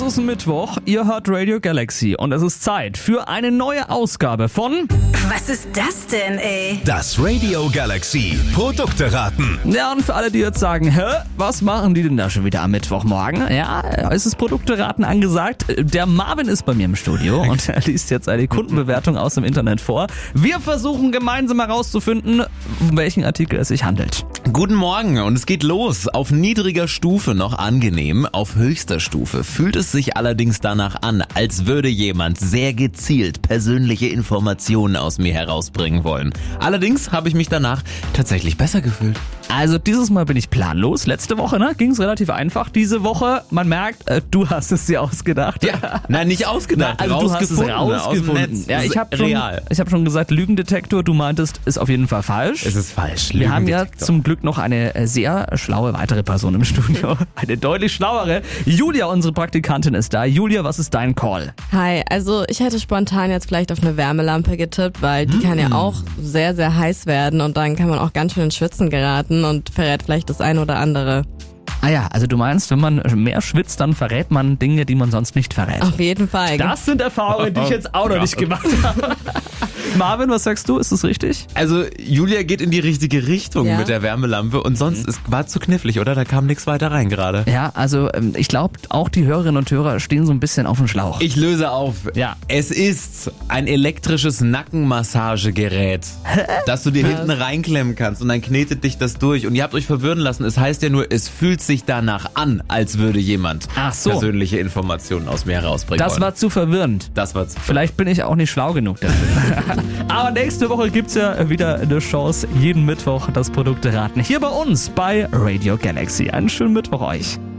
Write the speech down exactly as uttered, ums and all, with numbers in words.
ist Mittwoch, ihr hört Radio Galaxy und es ist Zeit für eine neue Ausgabe von... Was ist das denn, ey? Das Radio Galaxy Produkte raten. Ja, und für alle, die jetzt sagen, hä, was machen die denn da schon wieder am Mittwochmorgen? Ja, es ist Produkte raten angesagt. Der Marvin ist bei mir im Studio und er liest jetzt eine Kundenbewertung aus dem Internet vor. Wir versuchen gemeinsam herauszufinden, um welchen Artikel es sich handelt. Guten Morgen und es geht los. Auf niedriger Stufe noch angenehm, auf höchster Stufe fühlt es sich allerdings danach an, als würde jemand sehr gezielt persönliche Informationen aus mir herausbringen wollen. Allerdings habe ich mich danach tatsächlich besser gefühlt. Also dieses Mal bin ich planlos. Letzte Woche ne, ging es relativ einfach. Diese Woche, man merkt, äh, du hast es dir ausgedacht. Ja, nein, nicht ausgedacht, Na, also rausgefunden, du hast es rausgefunden. aus dem Netz. Ja, ich habe schon, real. ich hab schon gesagt, Lügendetektor, du meintest, ist auf jeden Fall falsch. Es ist falsch. Wir haben ja zum Glück noch eine sehr schlaue weitere Person im Studio. Eine deutlich schlauere. Julia, unsere Praktikantin, ist da. Julia, was ist dein Call? Hi, also ich hätte spontan jetzt vielleicht auf eine Wärmelampe getippt, weil die kann ja auch sehr, sehr heiß werden und dann kann man auch ganz schön ins Schwitzen geraten und verrät vielleicht das eine oder andere. Ah ja, also du meinst, wenn man mehr schwitzt, dann verrät man Dinge, die man sonst nicht verrät. Auf jeden Fall. Das sind Erfahrungen, die ich jetzt auch noch nicht gemacht habe. Marvin, was sagst du? Ist das richtig? Also Julia geht in die richtige Richtung Ja. mit der Wärmelampe und sonst es war zu knifflig, oder? Da kam nichts weiter rein gerade. Ja, also ähm, ich glaube, auch die Hörerinnen und Hörer stehen so ein bisschen auf dem Schlauch. Ich löse auf. Ja. Es ist ein elektrisches Nackenmassagegerät, das du dir hinten reinklemmen kannst und dann knetet dich das durch. Und ihr habt euch verwirren lassen. Es heißt ja nur, es fühlt sich danach an, als würde jemand Ach so. persönliche Informationen aus mir herausbringen Das wollen. war zu verwirrend. Das war's. Vielleicht bin ich auch nicht schlau genug dafür. Aber nächste Woche gibt's ja wieder eine Chance, jeden Mittwoch das Produkt raten. Hier bei uns bei Radio Galaxy. Einen schönen Mittwoch euch.